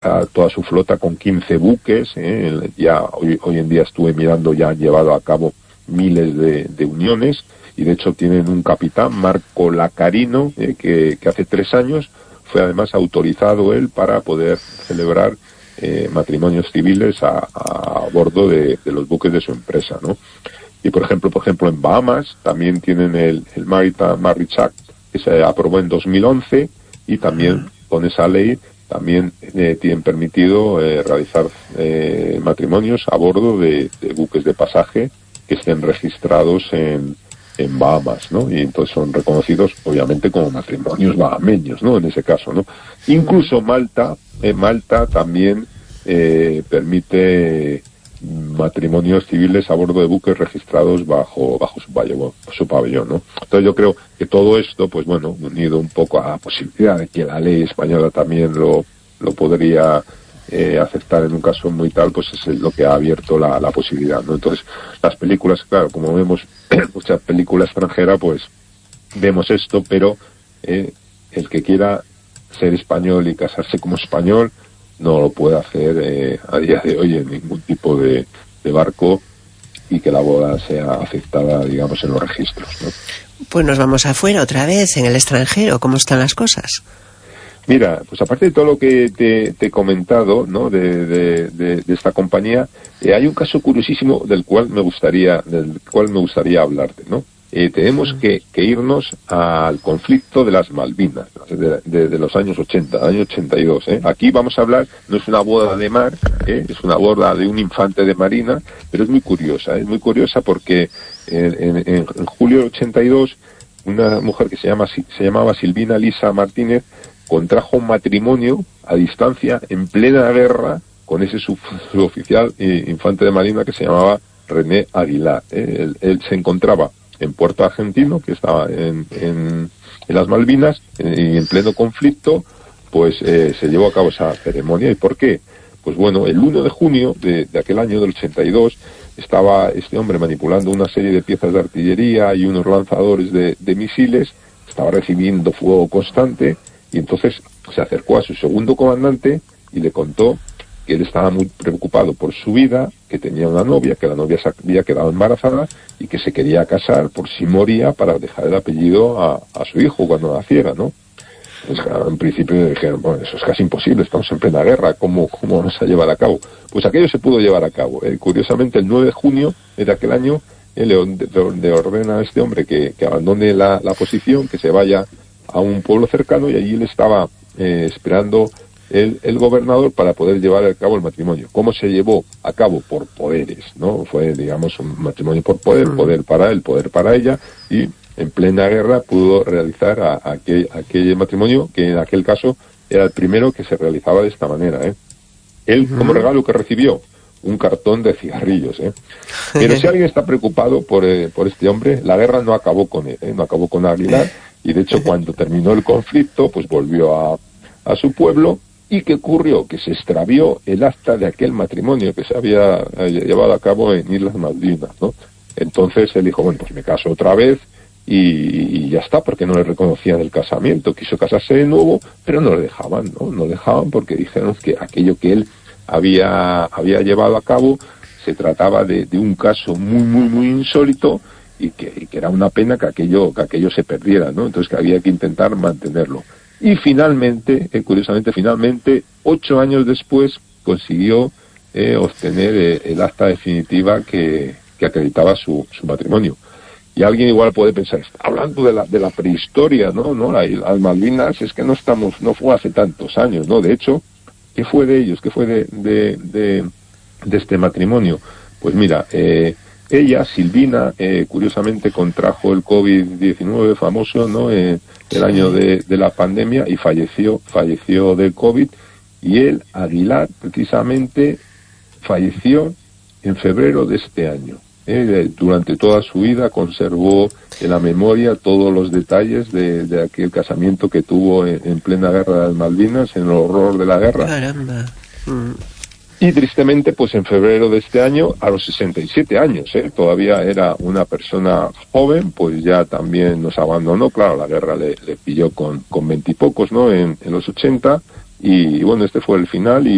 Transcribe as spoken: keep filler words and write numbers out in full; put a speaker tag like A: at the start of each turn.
A: a toda su flota con quince buques, ¿eh? Ya hoy, hoy en día estuve mirando, ya han llevado a cabo miles de, de uniones, y de hecho tienen un capitán, Marco Lacarino, ¿eh? que, que hace tres años fue además autorizado él para poder celebrar eh, matrimonios civiles a, a bordo de, de los buques de su empresa, ¿no? Y por ejemplo, por ejemplo en Bahamas también tienen el, el Maritime Marriage Act, que se aprobó en dos mil once, y también con esa ley también eh, tienen permitido eh, realizar eh, matrimonios a bordo de, de buques de pasaje que estén registrados en, en Bahamas, ¿no? Y entonces son reconocidos obviamente como matrimonios bahameños, ¿no? En ese caso, ¿no? Incluso Malta, eh, Malta también eh, permite matrimonios civiles a bordo de buques registrados bajo bajo su pabellón, su pabellón, ¿no? Entonces yo creo que todo esto, pues bueno, unido un poco a la posibilidad de que la ley española también lo lo podría eh, aceptar en un caso muy tal, pues es lo que ha abierto la, la posibilidad, ¿no? Entonces las películas, claro, como vemos mucha película extranjera, pues vemos esto, pero eh, el que quiera ser español y casarse como español no lo puede hacer eh, a día de hoy en ningún tipo de, de barco, y que la boda sea aceptada, digamos, en los registros, ¿no?
B: Pues nos vamos afuera otra vez, en el extranjero. ¿Cómo están las cosas?
A: Mira, pues aparte de todo lo que te, te he comentado, ¿no? de, de, de, de esta compañía, eh, hay un caso curiosísimo del cual me gustaría, del cual me gustaría hablarte, ¿no? Eh, tenemos que, que irnos al conflicto de las Malvinas, de, de, de los años ochenta, año ochenta y dos, ¿eh? Aquí vamos a hablar, no es una boda de mar, ¿eh? Es una boda de un infante de marina, pero es muy curiosa, ¿eh? Es muy curiosa porque en, en, en, en julio del ochenta y dos, una mujer que se, llama, se llamaba Silvina Lisa Martínez contrajo un matrimonio a distancia en plena guerra con ese suboficial eh, infante de marina que se llamaba René Aguilar, ¿eh? Él, él se encontraba en Puerto Argentino, que estaba en, en, en las Malvinas, y en pleno conflicto, pues eh, se llevó a cabo esa ceremonia. ¿Y por qué? Pues bueno, el uno de junio de, de aquel año del ochenta y dos, estaba este hombre manipulando una serie de piezas de artillería y unos lanzadores de, de misiles, estaba recibiendo fuego constante, y entonces se acercó a su segundo comandante y le contó que él estaba muy preocupado por su vida, que tenía una novia, que la novia se había quedado embarazada y que se quería casar por si moría para dejar el apellido a, a su hijo cuando naciera, ¿no? Entonces, claro, en principio dijeron, bueno, eso es casi imposible, estamos en plena guerra, ¿cómo, cómo vamos a llevar a cabo? Pues aquello se pudo llevar a cabo. Eh, curiosamente, el nueve de junio de aquel año, él le, le ordena a este hombre que, que abandone la, la posición, que se vaya a un pueblo cercano, y allí él estaba eh, esperando El, el gobernador para poder llevar a cabo el matrimonio. ¿Cómo se llevó a cabo? Por poderes, ¿no? Fue, digamos, un matrimonio por poder, poder para él, poder para ella, y en plena guerra pudo realizar a, a aquel, aquel matrimonio, que en aquel caso era el primero que se realizaba de esta manera, ¿eh? Él, como regalo que recibió, un cartón de cigarrillos, ¿eh? Pero si alguien está preocupado por, eh, por este hombre, la guerra no acabó con él, ¿eh? No acabó con Aguilar, y de hecho cuando terminó el conflicto, pues volvió a, a su pueblo. ¿Y qué ocurrió? Que se extravió el acta de aquel matrimonio que se había eh, llevado a cabo en Islas Malvinas, ¿no? Entonces él dijo, bueno, pues me caso otra vez y, y ya está, porque no le reconocían el casamiento. Quiso casarse de nuevo, pero no le dejaban, ¿no? No le dejaban porque dijeron que aquello que él había, había llevado a cabo se trataba de, de un caso muy, muy, muy insólito, y que, y que era una pena que aquello, que aquello se perdiera, ¿no? Entonces que había que intentar mantenerlo. Y finalmente, eh, curiosamente, finalmente, ocho años después, consiguió eh, obtener eh, el acta definitiva que, que acreditaba su, su matrimonio. Y alguien igual puede pensar, está hablando de la, de la prehistoria, ¿no? ¿no? La, las Malvinas es que no estamos, no fue hace tantos años, ¿no? De hecho, ¿qué fue de ellos? ¿Qué fue de, de, de, de este matrimonio? Pues mira, eh, ella, Silvina, eh, curiosamente contrajo el COVID diecinueve famoso, ¿no? Eh, el año de, de la pandemia, y falleció, falleció del COVID, y él, Aguilar, precisamente, falleció en febrero de este año. Eh, durante toda su vida conservó en la memoria todos los detalles de, de aquel casamiento que tuvo en, en plena guerra de las Malvinas, en el horror de la guerra.
B: Caramba. Mm.
A: Y tristemente, pues en febrero de este año, a los sesenta y siete años, ¿eh? Todavía era una persona joven, pues ya también nos abandonó. Claro, la guerra le, le pilló con, con veintipocos, ¿no? En, en los ochenta, y bueno, este fue el final, y